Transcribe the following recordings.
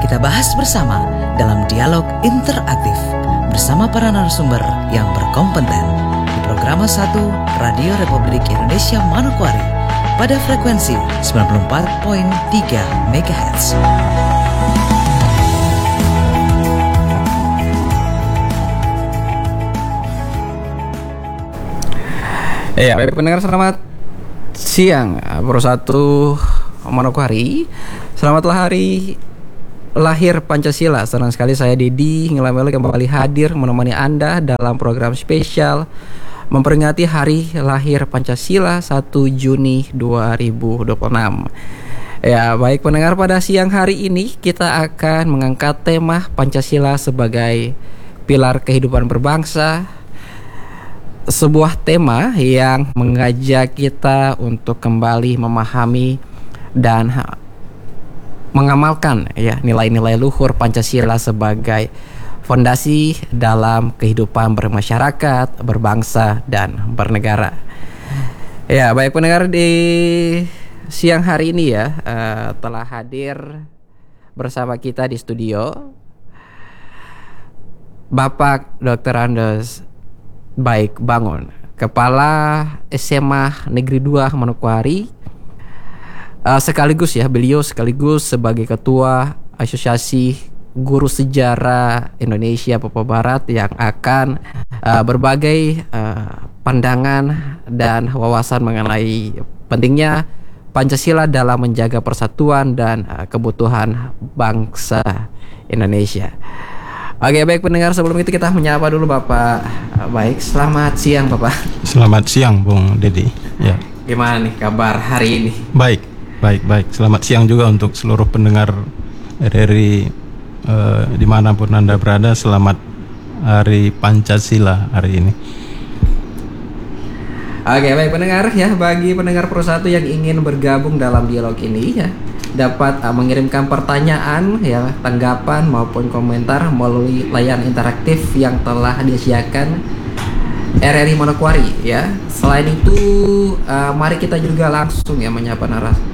kita bahas bersama dalam dialog interaktif bersama para narasumber yang berkompeten di Programa 1 Radio Republik Indonesia Manokwari pada frekuensi 94.3 MHz. Ya, baik pendengar, selamat siang Pro 1 Manokwari. Selamatlah hari lahir Pancasila. Senang sekali saya Dedi Ngelamelo kembali hadir menemani Anda dalam program spesial memperingati hari lahir Pancasila 1 Juni 2026. Ya, baik pendengar, pada siang hari ini kita akan mengangkat tema Pancasila sebagai pilar kehidupan berbangsa. Sebuah tema yang mengajak kita untuk kembali memahami dan mengamalkan ya nilai-nilai luhur Pancasila sebagai fondasi dalam kehidupan bermasyarakat, berbangsa dan bernegara. Ya, baik pendengar, di siang hari ini ya telah hadir bersama kita di studio Bapak Dr. Andes Baik Bangun, Kepala SMA Negeri 2 Manokwari, sekaligus sebagai Ketua Asosiasi Guru Sejarah Indonesia Papua Barat yang akan berbagai pandangan dan wawasan mengenai pentingnya Pancasila dalam menjaga persatuan dan kebutuhan bangsa Indonesia. Oke, baik pendengar, sebelum itu kita menyapa dulu Bapak. Baik, selamat siang Bapak. Selamat siang Bung Dedi. Ya. Gimana nih kabar hari ini? Baik. Selamat siang juga untuk seluruh pendengar RRI dimanapun Anda berada. Selamat Hari Pancasila hari ini. Oke, baik pendengar ya, bagi pendengar Pro 1 yang ingin bergabung dalam dialog ini ya, dapat mengirimkan pertanyaan ya, tanggapan maupun komentar melalui layar interaktif yang telah disediakan RRI Manokwari ya. Selain itu mari kita juga langsung ya menyapa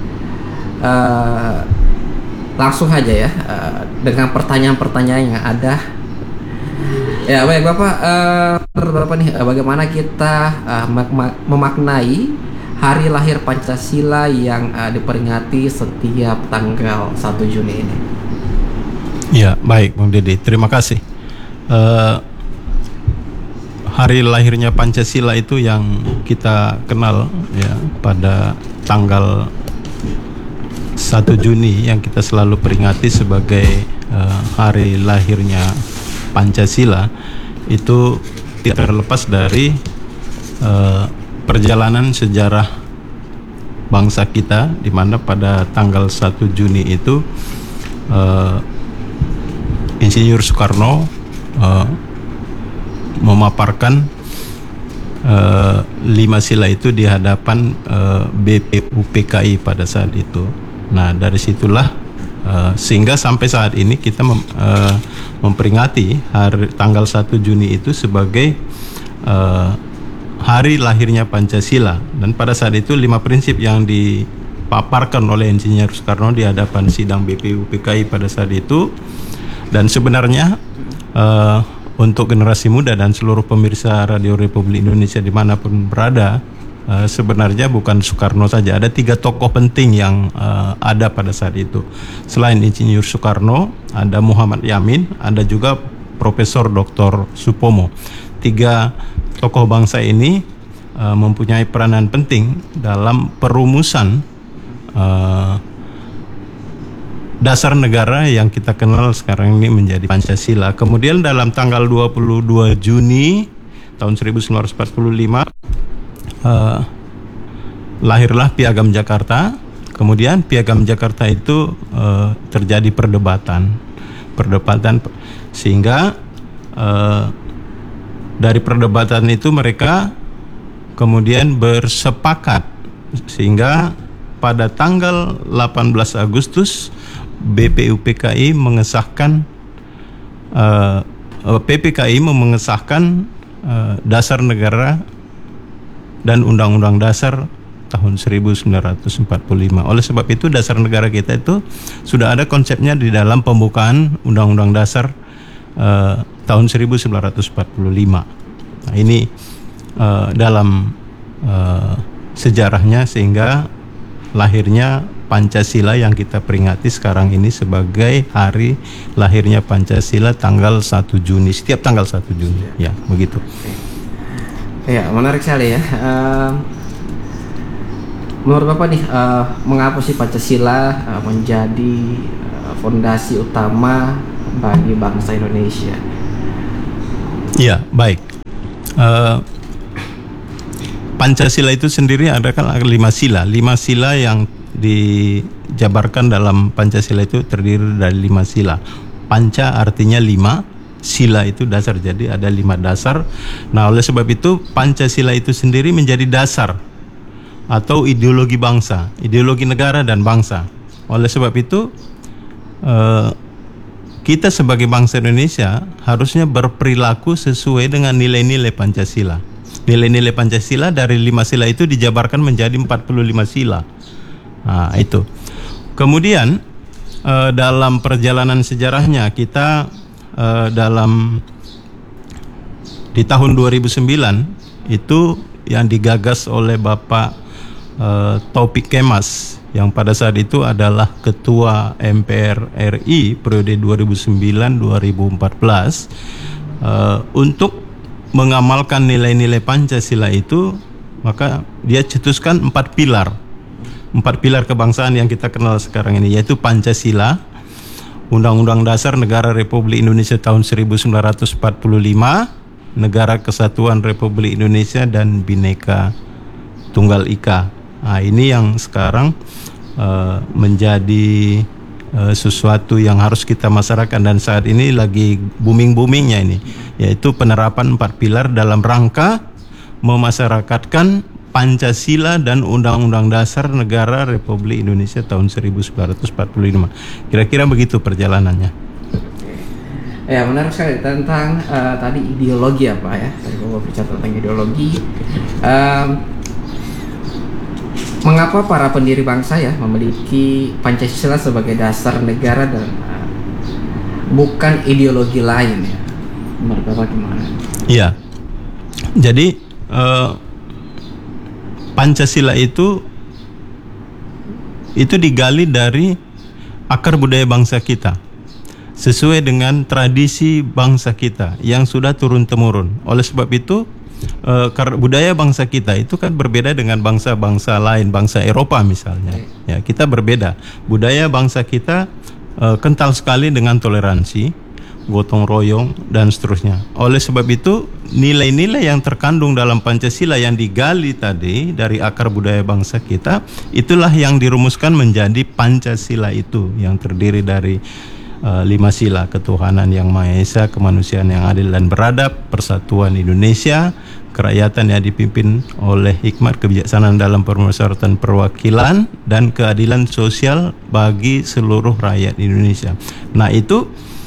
langsung aja ya dengan pertanyaan-pertanyaan yang ada. Ya, baik Bapak, Bapak nih, bagaimana kita memaknai hari lahir Pancasila yang diperingati setiap tanggal 1 Juni ini? Ya, baik Bung Dedi, terima kasih. Hari lahirnya Pancasila itu yang kita kenal ya pada tanggal 1 Juni yang kita selalu peringati sebagai hari lahirnya Pancasila, itu tidak terlepas dari perjalanan sejarah bangsa kita, di mana pada tanggal 1 Juni itu Insinyur Soekarno memaparkan 5 sila itu di hadapan BPUPKI pada saat itu. Nah, dari situlah sehingga sampai saat ini kita memperingati tanggal 1 Juni itu sebagai hari lahirnya Pancasila. Dan pada saat itu 5 prinsip yang dipaparkan oleh Insinyur Soekarno di hadapan sidang BPUPKI pada saat itu. Dan sebenarnya untuk generasi muda dan seluruh pemirsa Radio Republik Indonesia dimanapun berada, sebenarnya bukan Soekarno saja, ada 3 tokoh penting yang ada pada saat itu. Selain Insinyur Soekarno, ada Muhammad Yamin, ada juga Profesor Dr. Supomo. 3 tokoh bangsa ini mempunyai peranan penting dalam perumusan dasar negara yang kita kenal sekarang ini menjadi Pancasila. Kemudian dalam tanggal 22 Juni tahun 1945 lahirlah Piagam Jakarta. Kemudian Piagam Jakarta itu terjadi perdebatan sehingga dari perdebatan itu mereka kemudian bersepakat sehingga pada tanggal 18 Agustus BPUPKI mengesahkan PPKI mengesahkan dasar negara dan Undang-Undang Dasar tahun 1945. Oleh sebab itu dasar negara kita itu sudah ada konsepnya di dalam pembukaan Undang-Undang Dasar tahun 1945. Nah, ini dalam sejarahnya sehingga lahirnya Pancasila yang kita peringati sekarang ini sebagai hari lahirnya Pancasila tanggal 1 Juni, setiap tanggal 1 Juni. Ya, begitu. Ya, menarik sekali ya. Menurut Bapak nih, mengapa sih Pancasila menjadi fondasi utama bagi bangsa Indonesia? Ya, baik. Pancasila itu sendiri ada kan 5 sila. 5 sila yang dijabarkan dalam Pancasila itu terdiri dari 5 sila. Panca artinya 5, sila itu dasar, jadi ada 5 dasar. Nah, oleh sebab itu Pancasila itu sendiri menjadi dasar atau ideologi bangsa, ideologi negara dan bangsa. Oleh sebab itu kita sebagai bangsa Indonesia harusnya berperilaku sesuai dengan nilai-nilai Pancasila. Nilai-nilai Pancasila dari 5 sila itu dijabarkan menjadi 45 sila. Nah, itu. Kemudian dalam perjalanan sejarahnya kita di tahun 2009 itu yang digagas oleh Bapak Taufik Kemas yang pada saat itu adalah Ketua MPR RI periode 2009-2014 untuk mengamalkan nilai-nilai Pancasila itu, maka dia cetuskan 4 pilar kebangsaan yang kita kenal sekarang ini, yaitu Pancasila, Undang-Undang Dasar Negara Republik Indonesia tahun 1945, Negara Kesatuan Republik Indonesia, dan Bhinneka Tunggal Ika. Nah, ini yang sekarang menjadi sesuatu yang harus kita masyarakat dan saat ini lagi booming-boomingnya ini, yaitu penerapan 4 pilar dalam rangka memasyarakatkan Pancasila dan Undang-Undang Dasar Negara Republik Indonesia tahun 1945. Kira-kira begitu perjalanannya. Ya, menarik sekali tentang tadi ideologi apa ya. Tadi Bapak berbicara tentang ideologi. Mengapa para pendiri bangsa ya memiliki Pancasila sebagai dasar negara dan bukan ideologi lain ya? Menurut Bapak gimana? Iya. Jadi Pancasila itu digali dari akar budaya bangsa kita sesuai dengan tradisi bangsa kita yang sudah turun-temurun. Oleh sebab itu karena budaya bangsa kita itu kan berbeda dengan bangsa-bangsa lain, bangsa Eropa misalnya. Ya, kita berbeda. Budaya bangsa kita kental sekali dengan toleransi, gotong royong, dan seterusnya. Oleh sebab itu nilai-nilai yang terkandung dalam Pancasila yang digali tadi dari akar budaya bangsa kita, itulah yang dirumuskan menjadi Pancasila itu, yang terdiri dari 5 sila: ketuhanan yang Maha Esa, kemanusiaan yang adil dan beradab, persatuan Indonesia, kerakyatan yang dipimpin oleh hikmat, kebijaksanaan dalam permusyawaratan perwakilan, dan keadilan sosial bagi seluruh rakyat Indonesia. Nah, itu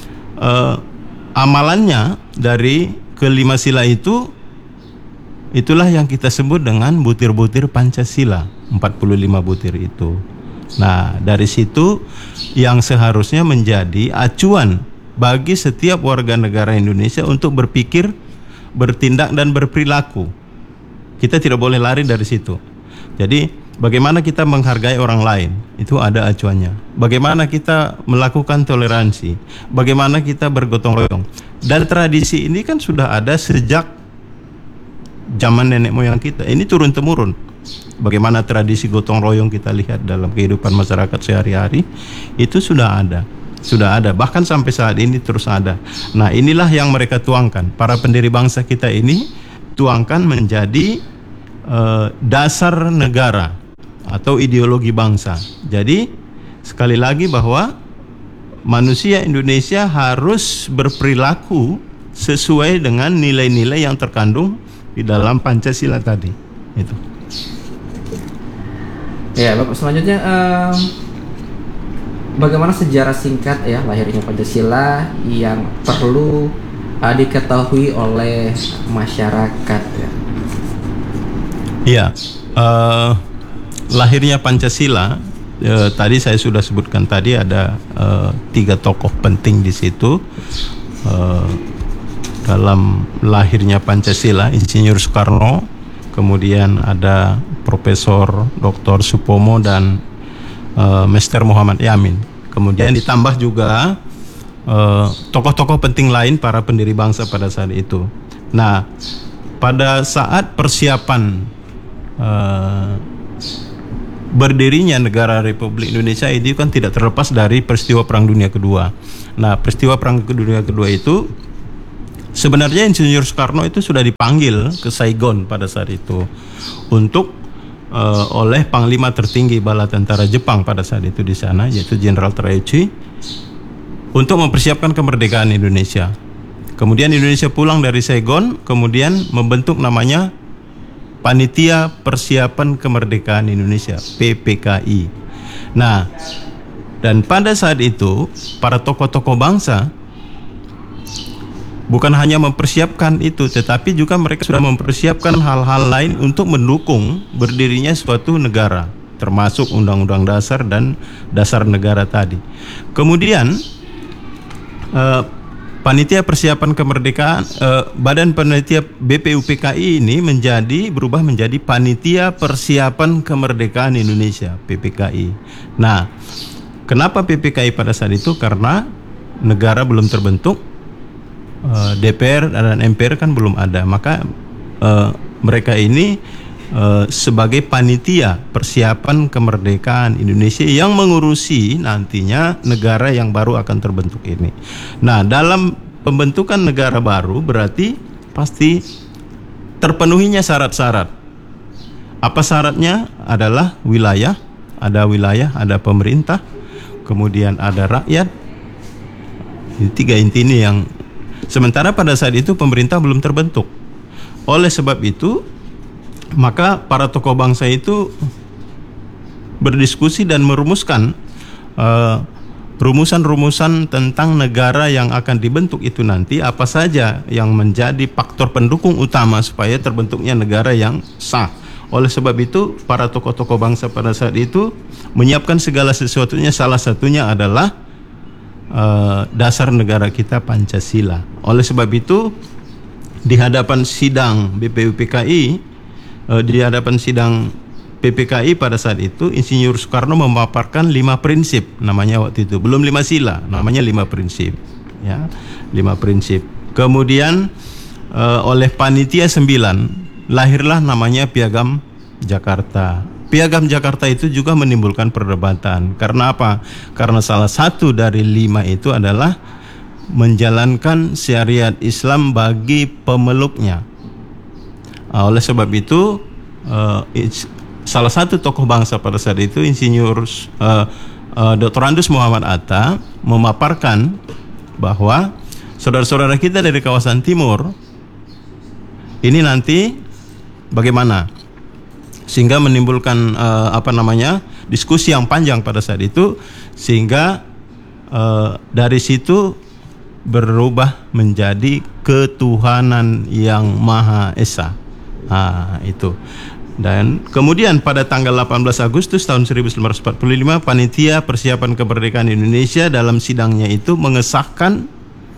amalannya dari kelima sila itu, itulah yang kita sebut dengan butir-butir Pancasila, 45 butir itu. Nah, dari situ yang seharusnya menjadi acuan bagi setiap warga negara Indonesia untuk berpikir, bertindak, dan berperilaku. Kita tidak boleh lari dari situ. Jadi bagaimana kita menghargai orang lain, itu ada acuannya. Bagaimana kita melakukan toleransi, bagaimana kita bergotong royong. Dan tradisi ini kan sudah ada sejak zaman nenek moyang kita. Ini turun-temurun. Bagaimana tradisi gotong royong kita lihat dalam kehidupan masyarakat sehari-hari, itu sudah ada. Bahkan sampai saat ini terus ada. Nah, inilah yang mereka tuangkan. Para pendiri bangsa kita ini tuangkan menjadi dasar negara atau ideologi bangsa. Jadi sekali lagi bahwa manusia Indonesia harus berperilaku sesuai dengan nilai-nilai yang terkandung di dalam Pancasila tadi. Itu. Ya, Bapak, selanjutnya bagaimana sejarah singkat ya lahirnya Pancasila yang perlu diketahui oleh masyarakat ya? Iya. lahirnya Pancasila, tadi saya sudah sebutkan tadi ada 3 tokoh penting di situ dalam lahirnya Pancasila. Insinyur Soekarno, kemudian ada Profesor Dr. Supomo dan Mr. Muhammad Yamin. Kemudian ditambah juga tokoh-tokoh penting lain, para pendiri bangsa pada saat itu. Nah, pada saat persiapan berdirinya negara Republik Indonesia ini kan tidak terlepas dari peristiwa Perang Dunia Kedua. Nah, peristiwa Perang Dunia Kedua itu sebenarnya Insinyur Soekarno itu sudah dipanggil ke Saigon pada saat itu untuk oleh Panglima tertinggi bala tentara Jepang pada saat itu di sana, yaitu Jenderal Terauchi, untuk mempersiapkan kemerdekaan Indonesia. Kemudian Indonesia pulang dari Saigon, kemudian membentuk namanya Panitia Persiapan Kemerdekaan Indonesia, PPKI. Nah, dan pada saat itu para tokoh-tokoh bangsa bukan hanya mempersiapkan itu, tetapi juga mereka sudah mempersiapkan hal-hal lain untuk mendukung berdirinya suatu negara, termasuk Undang-Undang Dasar dan Dasar Negara tadi. Kemudian Panitia Persiapan Kemerdekaan, Badan Panitia BPUPKI ini berubah menjadi Panitia Persiapan Kemerdekaan Indonesia, PPKI. Nah, kenapa PPKI pada saat itu? Karena negara belum terbentuk, DPR dan MPR kan belum ada, maka mereka ini sebagai panitia persiapan kemerdekaan Indonesia yang mengurusi nantinya negara yang baru akan terbentuk ini. Nah, dalam pembentukan negara baru berarti pasti terpenuhinya syarat-syarat. Apa syaratnya? Adalah wilayah, ada pemerintah, kemudian ada rakyat. Ini 3 inti ini yang sementara pada saat itu pemerintah belum terbentuk. Oleh sebab itu, maka para tokoh bangsa itu berdiskusi dan merumuskan rumusan-rumusan tentang negara yang akan dibentuk itu nanti, apa saja yang menjadi faktor pendukung utama supaya terbentuknya negara yang sah. Oleh sebab itu, para tokoh-tokoh bangsa pada saat itu menyiapkan segala sesuatunya, salah satunya adalah dasar negara kita, Pancasila. Oleh sebab itu, di hadapan sidang BPUPKI, di hadapan sidang PPKI pada saat itu, Insinyur Soekarno memaparkan 5 prinsip, namanya waktu itu belum 5 sila, namanya 5 prinsip, ya, 5 prinsip. Kemudian oleh panitia 9 lahirlah namanya Piagam Jakarta. Piagam Jakarta itu juga menimbulkan perdebatan. Karena apa? Karena salah satu dari 5 itu adalah menjalankan syariat Islam bagi pemeluknya. Oleh sebab itu, salah satu tokoh bangsa pada saat itu, Insinyur Dr. Andes Muhammad Atta, memaparkan bahwa saudara-saudara kita dari kawasan timur ini nanti bagaimana, sehingga menimbulkan diskusi yang panjang pada saat itu, sehingga dari situ berubah menjadi ketuhanan yang Maha Esa. Itu. Dan kemudian pada tanggal 18 Agustus tahun 1945, Panitia Persiapan Kemerdekaan Indonesia dalam sidangnya itu mengesahkan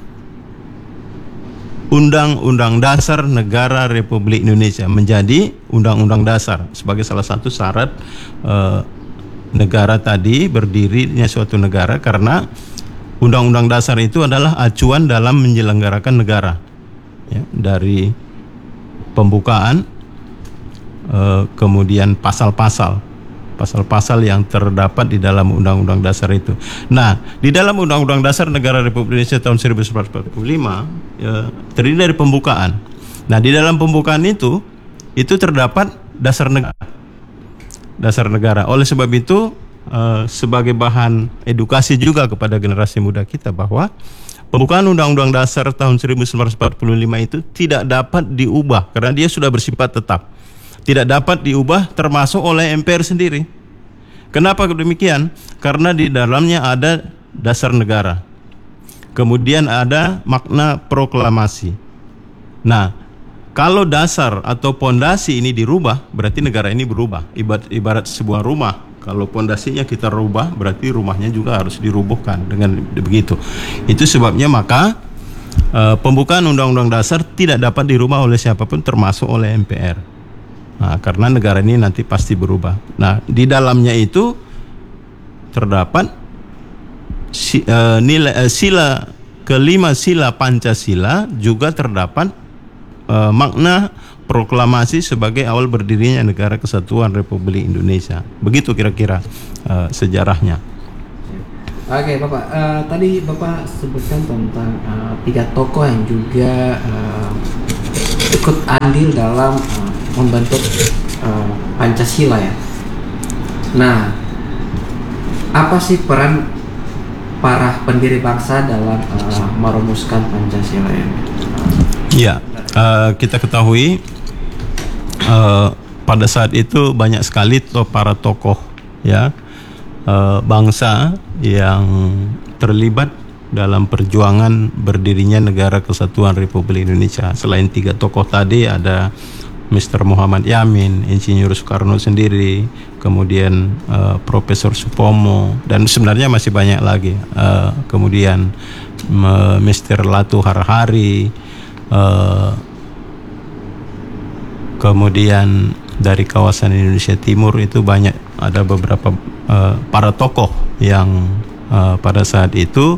Undang-Undang Dasar Negara Republik Indonesia menjadi Undang-Undang Dasar sebagai salah satu syarat negara tadi, berdirinya suatu negara, karena Undang-Undang Dasar itu adalah acuan dalam menyelenggarakan negara, ya, dari pembukaan, kemudian pasal-pasal yang terdapat di dalam Undang-Undang Dasar itu. Nah, di dalam Undang-Undang Dasar Negara Republik Indonesia tahun 1945 terdiri dari pembukaan. Nah, di dalam pembukaan itu terdapat dasar negara. Oleh sebab itu, sebagai bahan edukasi juga kepada generasi muda kita, bahwa pembukaan Undang-Undang Dasar tahun 1945 itu tidak dapat diubah karena dia sudah bersifat tetap. Tidak dapat diubah termasuk oleh MPR sendiri. Kenapa demikian? Karena di dalamnya ada dasar negara. Kemudian ada makna proklamasi. Nah, kalau dasar atau pondasi ini dirubah, berarti negara ini berubah. Ibarat sebuah rumah. Kalau pondasinya kita rubah, berarti rumahnya juga harus dirubuhkan. Dengan begitu, itu sebabnya maka pembukaan Undang-Undang Dasar tidak dapat dirubah oleh siapapun, termasuk oleh MPR. Nah, karena negara ini nanti pasti berubah. Nah, di dalamnya itu terdapat sila kelima, sila Pancasila, juga terdapat makna proklamasi sebagai awal berdirinya Negara Kesatuan Republik Indonesia. Begitu kira-kira sejarahnya. Oke, Bapak. Tadi Bapak sebutkan tentang 3 tokoh yang juga ikut andil dalam membentuk Pancasila ya. Nah, apa sih peran para pendiri bangsa dalam merumuskan Pancasila ini? Ya, kita ketahui pada saat itu banyak sekali para tokoh ya bangsa yang terlibat dalam perjuangan berdirinya Negara Kesatuan Republik Indonesia. Selain 3 tokoh tadi, ada Mr. Muhammad Yamin, Insinyur Soekarno sendiri, kemudian Profesor Supomo, dan sebenarnya masih banyak lagi. Kemudian Mr. Latu Harhari, kemudian dari kawasan Indonesia Timur itu banyak, ada beberapa para tokoh yang pada saat itu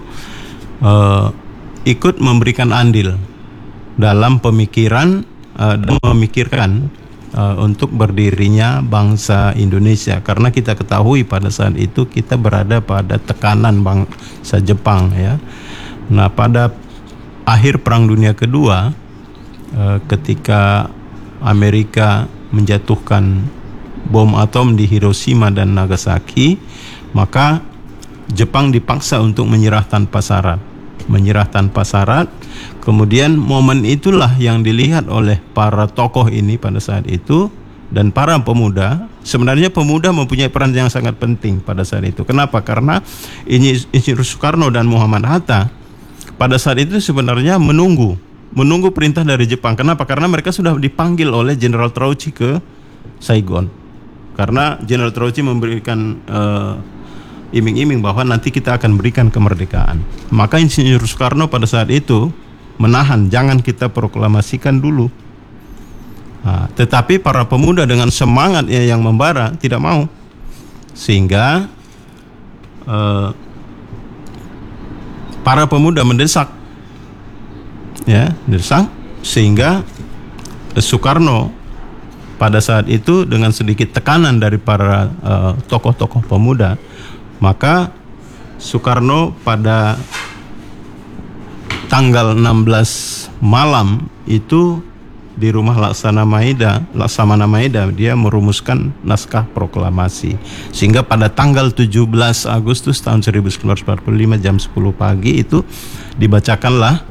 ikut memberikan andil dalam pemikiran dan memikirkan untuk berdirinya bangsa Indonesia. Karena kita ketahui pada saat itu kita berada pada tekanan bangsa Jepang ya. Nah, pada akhir Perang Dunia Kedua, ketika Amerika menjatuhkan bom atom di Hiroshima dan Nagasaki, maka Jepang dipaksa untuk menyerah tanpa syarat. Kemudian momen itulah yang dilihat oleh para tokoh ini pada saat itu, dan para pemuda. Sebenarnya pemuda mempunyai peran yang sangat penting pada saat itu. Kenapa? Karena Insinyur Soekarno dan Muhammad Hatta pada saat itu sebenarnya menunggu perintah dari Jepang. Kenapa? Karena mereka sudah dipanggil oleh Jenderal Trouchi ke Saigon. Karena Jenderal Trouchi memberikan iming-iming bahwa nanti kita akan berikan kemerdekaan. Maka Insinyur Soekarno pada saat itu menahan, jangan kita proklamasikan dulu. Nah, tetapi para pemuda dengan semangatnya yang membara tidak mau, sehingga para pemuda mendesak, sehingga Soekarno pada saat itu dengan sedikit tekanan dari para tokoh-tokoh pemuda, maka Soekarno pada tanggal 16 malam itu di rumah Laksamana Maeda dia merumuskan naskah proklamasi, sehingga pada tanggal 17 Agustus tahun 1945 jam 10 pagi itu dibacakanlah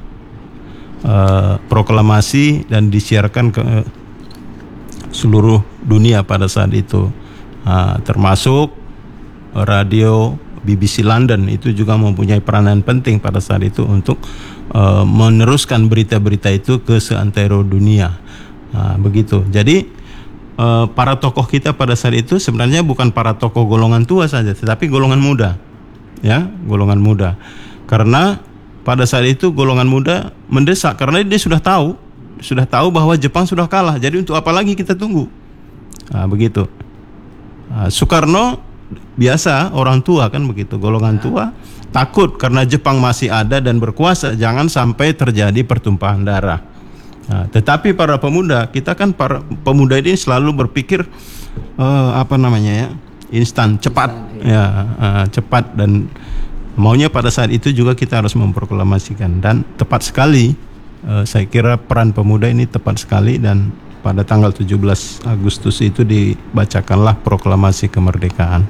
proklamasi dan disiarkan ke seluruh dunia pada saat itu, termasuk radio BBC London itu juga mempunyai peranan penting pada saat itu untuk meneruskan berita-berita itu ke seantero dunia. Begitu. Jadi para tokoh kita pada saat itu sebenarnya bukan para tokoh golongan tua saja, tetapi golongan muda, ya, golongan muda. Karena pada saat itu golongan muda mendesak, karena dia sudah tahu bahwa Jepang sudah kalah. Jadi untuk apa lagi kita tunggu? Begitu. Soekarno biasa orang tua kan begitu, golongan tua takut karena Jepang masih ada dan berkuasa, jangan sampai terjadi pertumpahan darah. Tetapi para pemuda, kita kan para pemuda ini selalu berpikir instan, cepat, cepat, dan maunya pada saat itu juga kita harus memproklamasikan. Dan tepat sekali, saya kira peran pemuda ini tepat sekali, dan pada tanggal 17 Agustus itu dibacakanlah proklamasi kemerdekaan.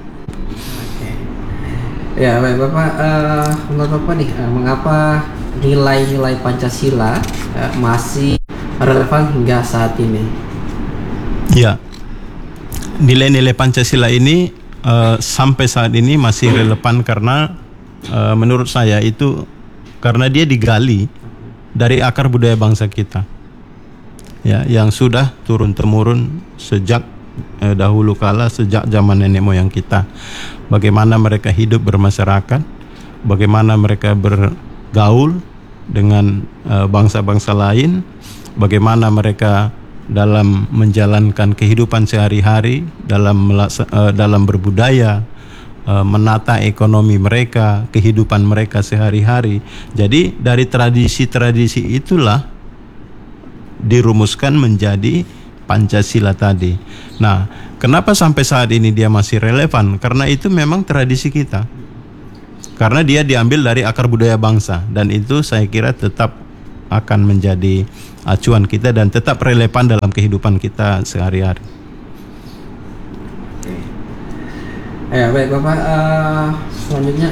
Ya, baik Bapak, menurut Bapak nih, mengapa nilai-nilai Pancasila masih relevan hingga saat ini? Ya, nilai-nilai Pancasila ini sampai saat ini masih relevan karena menurut saya itu karena dia digali dari akar budaya bangsa kita. ya, yang sudah turun temurun sejak dahulu kala, sejak zaman nenek moyang kita. Bagaimana mereka hidup bermasyarakat, bagaimana mereka bergaul dengan bangsa-bangsa lain, bagaimana mereka dalam menjalankan kehidupan sehari-hari, dalam berbudaya, menata ekonomi mereka, kehidupan mereka sehari-hari. Jadi dari tradisi-tradisi itulah dirumuskan menjadi Pancasila tadi. Nah, kenapa sampai saat ini dia masih relevan? Karena itu memang tradisi kita. Karena dia diambil dari akar budaya bangsa, dan itu saya kira tetap akan menjadi acuan kita dan tetap relevan dalam kehidupan kita sehari-hari. Baik Bapak, selanjutnya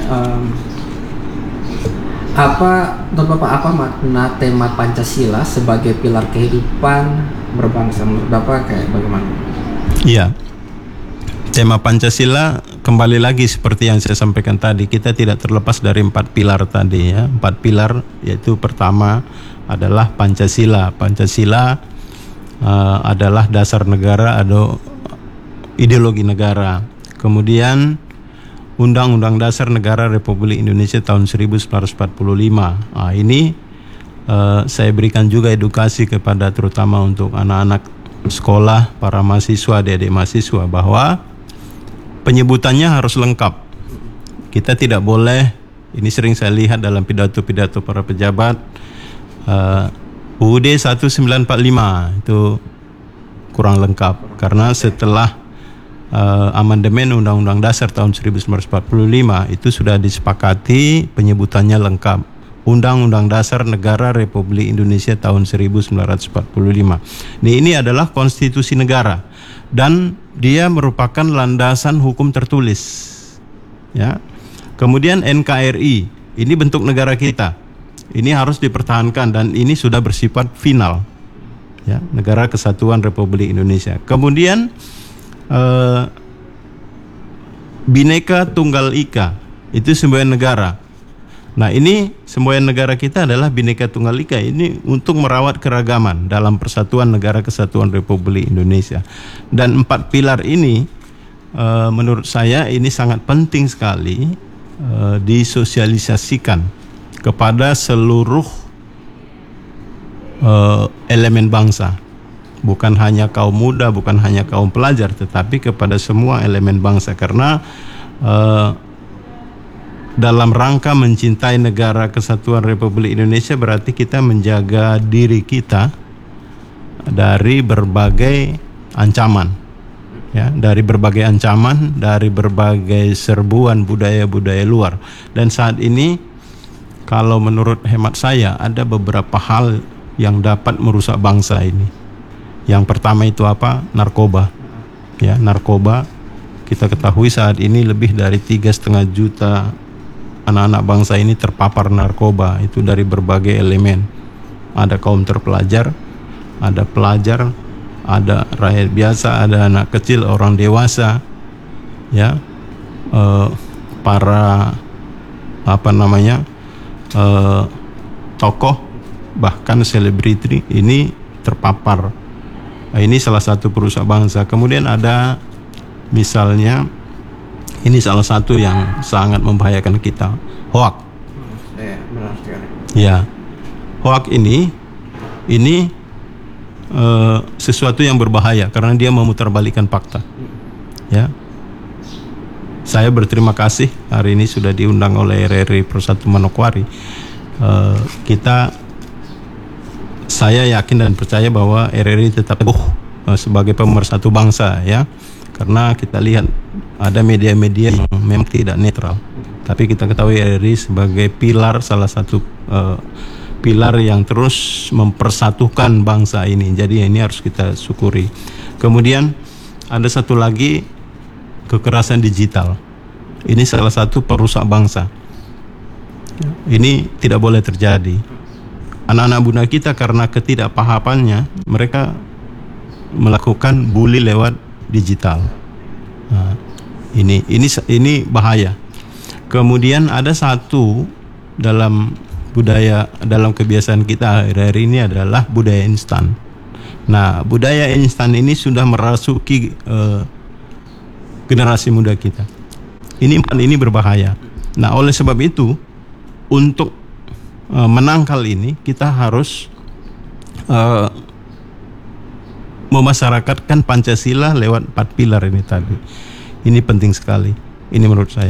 menurut Bapak apa makna tema Pancasila sebagai pilar kehidupan berbangsa? Menurut Bapak kayak bagaimana? Iya, tema Pancasila kembali lagi seperti yang saya sampaikan tadi, kita tidak terlepas dari 4 pilar tadi ya. 4 pilar, yaitu pertama adalah Pancasila. Pancasila adalah dasar negara atau ideologi negara. Kemudian Undang-Undang Dasar Negara Republik Indonesia tahun 1945. Nah, ini saya berikan juga edukasi kepada terutama untuk anak-anak sekolah, para mahasiswa, adik-adik mahasiswa, bahwa penyebutannya harus lengkap. Kita tidak boleh, ini sering saya lihat dalam pidato-pidato para pejabat, UUD 1945 itu kurang lengkap, karena setelah amandemen Undang-Undang Dasar tahun 1945 itu sudah disepakati penyebutannya lengkap, Undang-Undang Dasar Negara Republik Indonesia tahun 1945. Ini adalah konstitusi negara dan dia merupakan landasan hukum tertulis. Ya. Kemudian NKRI, ini bentuk negara kita. Ini harus dipertahankan dan ini sudah bersifat final. Ya, Negara Kesatuan Republik Indonesia. Kemudian Bhinneka Tunggal Ika, itu semboyan negara. Nah, ini semboyan negara kita adalah Bhinneka Tunggal Ika, ini untuk merawat keragaman dalam persatuan Negara Kesatuan Republik Indonesia. Dan 4 pilar ini menurut saya ini sangat penting sekali disosialisasikan kepada seluruh elemen bangsa. Bukan hanya kaum muda, bukan hanya kaum pelajar, tetapi kepada semua elemen bangsa. Karena dalam rangka mencintai Negara Kesatuan Republik Indonesia berarti kita menjaga diri kita dari berbagai ancaman, ya, dari berbagai ancaman, dari berbagai serbuan budaya-budaya luar. Dan saat ini, kalau menurut hemat saya, ada beberapa hal yang dapat merusak bangsa ini. Yang pertama itu apa? Narkoba. Ya, narkoba. Kita ketahui saat ini lebih dari 3,5 juta anak-anak bangsa ini terpapar narkoba. Itu dari berbagai elemen. Ada kaum terpelajar, ada pelajar, ada rakyat biasa, ada anak kecil, orang dewasa, ya, para tokoh, bahkan selebriti ini terpapar. Ini salah satu perusak bangsa. Kemudian ada misalnya, ini salah satu yang sangat membahayakan kita, hoak. Ya, hoak ini sesuatu yang berbahaya karena dia memutarbalikkan fakta. Ya, saya berterima kasih hari ini sudah diundang oleh RRI Persatu Manokwari. Saya yakin dan percaya bahwa RRI tetap sebagai pemersatu bangsa, ya, karena kita lihat ada media-media yang memang tidak netral, tapi kita ketahui RRI sebagai pilar, salah satu pilar yang terus mempersatukan bangsa ini. Jadi ini harus kita syukuri. Kemudian ada satu lagi, kekerasan digital. Ini salah satu perusak bangsa. Ini tidak boleh terjadi. Anak-anak muda kita karena ketidakpahamannya, mereka melakukan bully lewat digital. Nah, ini bahaya. Kemudian ada satu dalam budaya, dalam kebiasaan kita hari-hari ini adalah budaya instan. Nah, budaya instan ini sudah merasuki generasi muda kita. Ini berbahaya. Nah, oleh sebab itu, untuk menangkal ini kita harus memasyarakatkan Pancasila lewat 4 pilar ini tadi. Ini penting sekali. Ini menurut saya.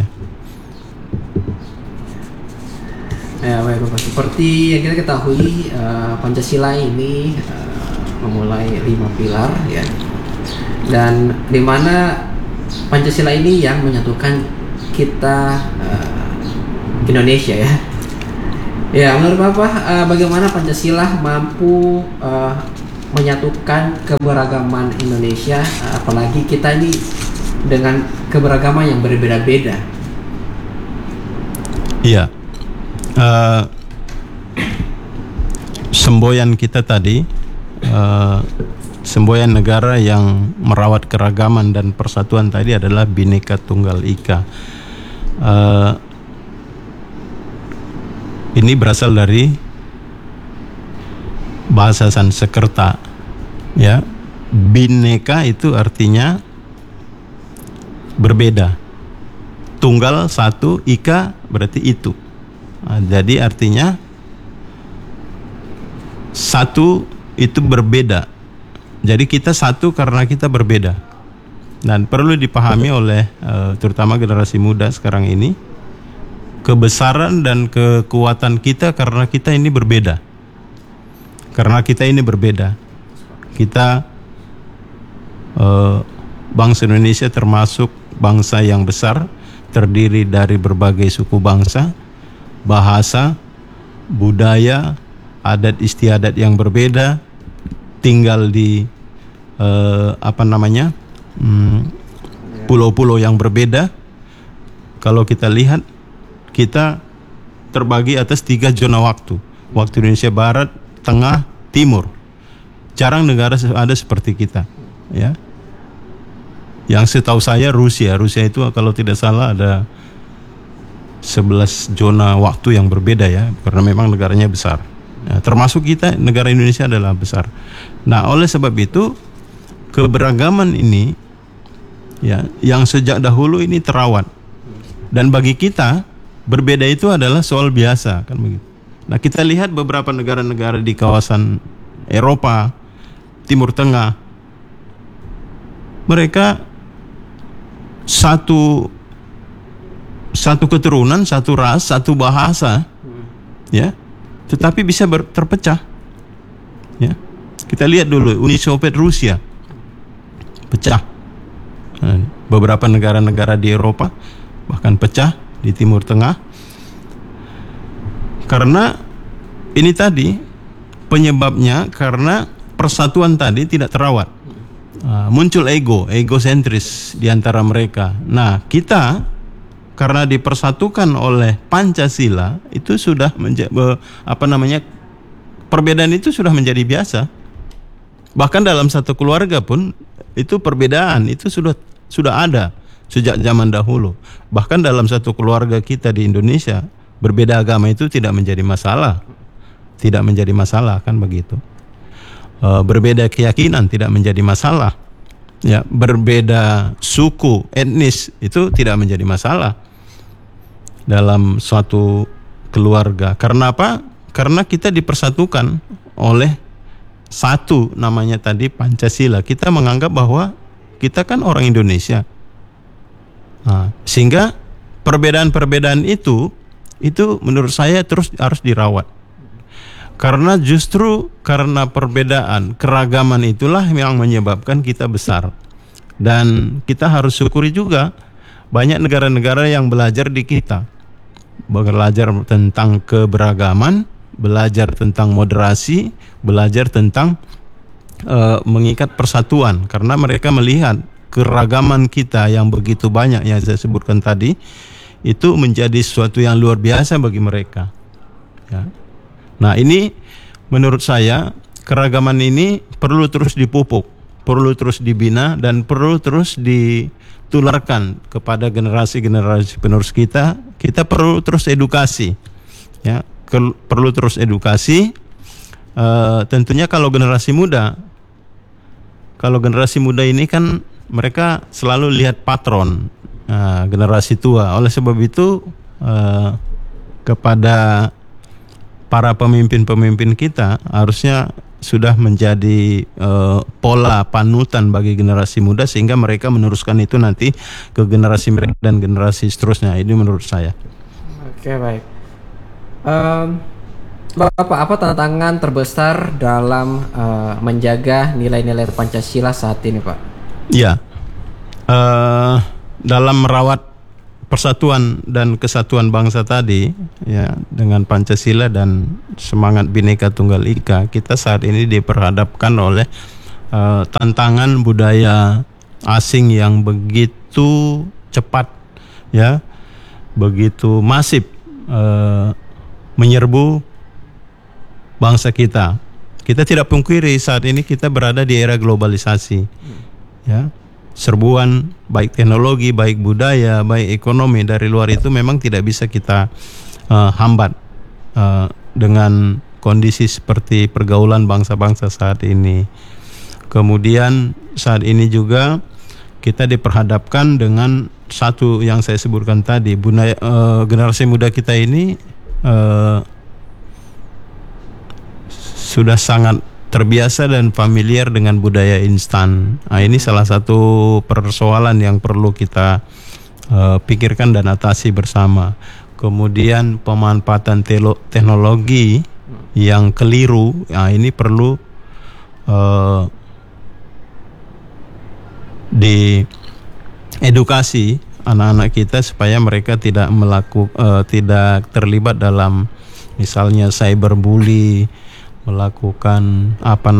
Ya, baik Bapak. Seperti yang kita ketahui, Pancasila ini memulai 5 pilar ya. Dan di mana Pancasila ini yang menyatukan kita Indonesia ya. Ya, menurut Bapak bagaimana Pancasila mampu menyatukan keberagaman Indonesia, apalagi kita ini dengan keberagaman yang berbeda-beda. Iya. Semboyan kita tadi, semboyan negara yang merawat keragaman dan persatuan tadi adalah Bhinneka Tunggal Ika. Ini berasal dari bahasa Sanskerta, ya. Bhinneka itu artinya berbeda. Tunggal satu, Ika berarti itu. Jadi artinya satu itu berbeda. Jadi kita satu karena kita berbeda. Dan perlu dipahami oleh terutama generasi muda sekarang ini, kebesaran dan kekuatan kita karena kita ini berbeda. Karena kita ini berbeda. Kita bangsa Indonesia termasuk bangsa yang besar, terdiri dari berbagai suku bangsa, bahasa, budaya, adat istiadat yang berbeda, tinggal di pulau-pulau yang berbeda. Kalau kita lihat, kita terbagi atas 3 zona waktu. Waktu Indonesia Barat, Tengah, Timur. Jarang negara ada seperti kita, ya. Yang setahu saya Rusia itu kalau tidak salah ada 11 zona waktu yang berbeda ya, karena memang negaranya besar. Ya, termasuk kita, negara Indonesia adalah besar. Nah, oleh sebab itu keberagaman ini ya, yang sejak dahulu ini terawat. Dan bagi kita berbeda itu adalah soal biasa, kan begitu. Nah, kita lihat beberapa negara-negara di kawasan Eropa, Timur Tengah, mereka satu keturunan, satu ras, satu bahasa, ya, tetapi bisa terpecah. Ya, kita lihat dulu Uni Soviet Rusia pecah, beberapa negara-negara di Eropa bahkan pecah di Timur Tengah, karena ini tadi penyebabnya karena persatuan tadi tidak terawat. Muncul egosentris di antara mereka. Nah, kita karena dipersatukan oleh Pancasila itu sudah perbedaan itu sudah menjadi biasa. Bahkan dalam satu keluarga pun itu perbedaan itu sudah ada sejak zaman dahulu. Bahkan dalam satu keluarga kita di Indonesia, berbeda agama itu tidak menjadi masalah. Tidak menjadi masalah, kan begitu. Berbeda keyakinan tidak menjadi masalah. Ya, berbeda suku, etnis itu tidak menjadi masalah dalam suatu keluarga. Karena apa? Karena kita dipersatukan oleh satu, namanya tadi Pancasila. Kita menganggap bahwa kita kan orang Indonesia. Nah, sehingga perbedaan-perbedaan itu menurut saya terus harus dirawat. Karena justru karena perbedaan, keragaman itulah yang menyebabkan kita besar. Dan kita harus syukuri juga banyak negara-negara yang belajar di kita. Belajar tentang keberagaman, belajar tentang moderasi, belajar tentang mengikat persatuan. Karena mereka melihat keragaman kita yang begitu banyak yang saya sebutkan tadi, itu menjadi sesuatu yang luar biasa bagi mereka. Ya. Nah, ini menurut saya keragaman ini perlu terus dipupuk, perlu terus dibina, dan perlu terus ditularkan kepada generasi-generasi penerus kita. Kita perlu terus edukasi, ya, perlu terus edukasi. Tentunya kalau generasi muda kalau generasi muda ini kan mereka selalu lihat patron generasi tua. Oleh sebab itu kepada para pemimpin-pemimpin kita harusnya sudah menjadi pola panutan bagi generasi muda sehingga mereka meneruskan itu nanti ke generasi mereka dan generasi seterusnya. Ini menurut saya. Oke, baik. Bapak, apa tantangan terbesar dalam menjaga nilai-nilai Pancasila saat ini, Pak? Ya, dalam merawat persatuan dan kesatuan bangsa tadi, ya, dengan Pancasila dan semangat Bhinneka Tunggal Ika, kita saat ini diperhadapkan oleh tantangan budaya asing yang begitu cepat, ya, begitu masif menyerbu bangsa kita. Kita tidak pungkiri saat ini kita berada di era globalisasi, ya. Serbuan baik teknologi, baik budaya, baik ekonomi dari luar itu memang tidak bisa kita hambat dengan kondisi seperti pergaulan bangsa-bangsa saat ini. Kemudian saat ini juga kita diperhadapkan dengan satu yang saya sebutkan tadi, generasi muda kita ini sudah sangat terbiasa dan familiar dengan budaya instan. Nah, ini salah satu persoalan yang perlu kita pikirkan dan atasi bersama. Kemudian pemanfaatan teknologi yang keliru, nah ini perlu diedukasi anak-anak kita supaya mereka tidak tidak terlibat dalam misalnya cyberbully, melakukan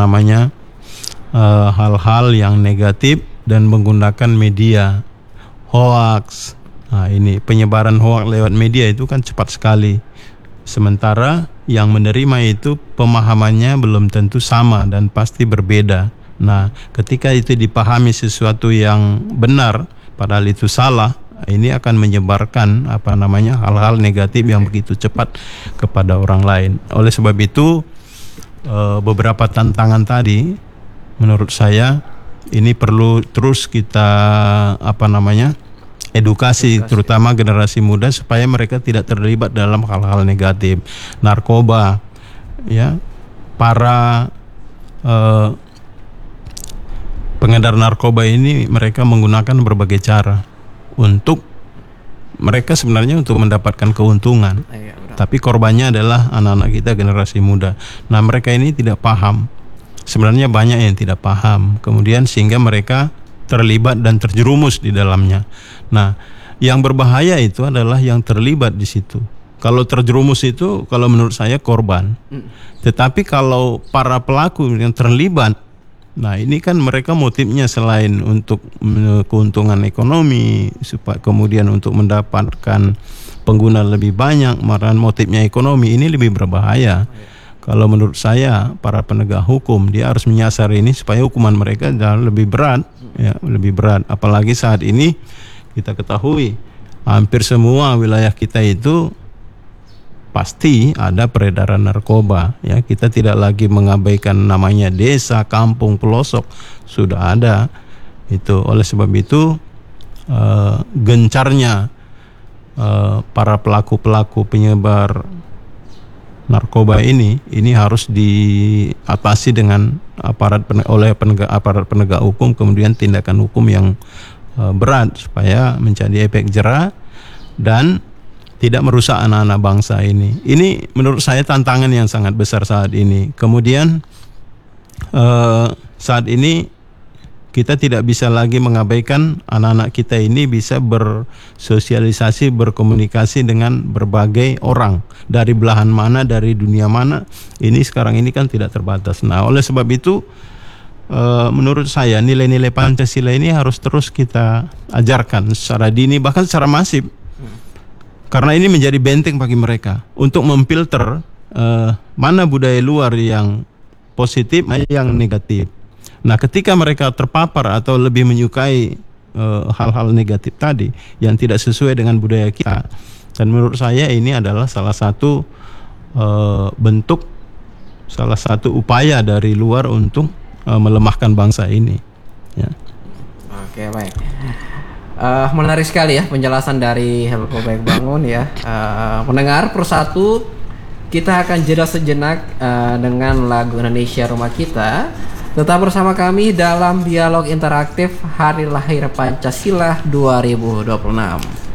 hal-hal yang negatif dan menggunakan media hoax. Nah, ini penyebaran hoax lewat media itu kan cepat sekali. Sementara yang menerima itu pemahamannya belum tentu sama dan pasti berbeda. Nah, ketika itu dipahami sesuatu yang benar padahal itu salah, ini akan menyebarkan hal-hal negatif yang begitu cepat kepada orang lain. Oleh sebab itu beberapa tantangan tadi menurut saya ini perlu terus kita edukasi terutama generasi muda supaya mereka tidak terlibat dalam hal-hal negatif, narkoba, ya, para pengedar narkoba ini mereka menggunakan berbagai cara untuk mereka sebenarnya untuk mendapatkan keuntungan. Tapi korbannya adalah anak-anak kita generasi muda. Nah, mereka ini tidak paham. Sebenarnya banyak yang tidak paham. Kemudian sehingga mereka terlibat dan terjerumus di dalamnya. Nah, yang berbahaya itu adalah yang terlibat di situ. Kalau terjerumus itu kalau menurut saya korban. Tetapi kalau para pelaku yang terlibat, nah ini kan mereka motifnya selain untuk keuntungan ekonomi, supaya kemudian untuk mendapatkan pengguna lebih banyak, malahan motifnya ekonomi, ini lebih berbahaya. Kalau menurut saya para penegak hukum dia harus menyasar ini supaya hukuman mereka jauh lebih berat, ya, lebih berat. Apalagi saat ini kita ketahui hampir semua wilayah kita itu pasti ada peredaran narkoba, ya. Kita tidak lagi mengabaikan namanya desa, kampung, pelosok, sudah ada itu. Oleh sebab itu gencarnya para pelaku-pelaku penyebar narkoba ini harus diatasi dengan aparat penegak hukum, kemudian tindakan hukum yang berat supaya menjadi efek jera dan tidak merusak anak-anak bangsa ini. Ini menurut saya tantangan yang sangat besar saat ini. Kemudian saat ini kita tidak bisa lagi mengabaikan anak-anak kita ini bisa bersosialisasi, berkomunikasi dengan berbagai orang dari belahan mana, dari dunia mana. Ini sekarang ini kan tidak terbatas. Nah, oleh sebab itu menurut saya nilai-nilai Pancasila ini harus terus kita ajarkan secara dini, bahkan secara masif. Karena ini menjadi benteng bagi mereka untuk memfilter mana budaya luar yang positif, yang negatif. Nah, ketika mereka terpapar atau lebih menyukai hal-hal negatif tadi yang tidak sesuai dengan budaya kita, dan menurut saya ini adalah salah satu bentuk, salah satu upaya dari luar untuk melemahkan bangsa ini. Ya. Oke, baik. Menarik sekali ya penjelasan dari Helpo Baik Bangun ya. Pendengar persatu, kita akan jeda sejenak dengan lagu Indonesia Rumah Kita. Tetap bersama kami dalam dialog interaktif Hari Lahir Pancasila 2026.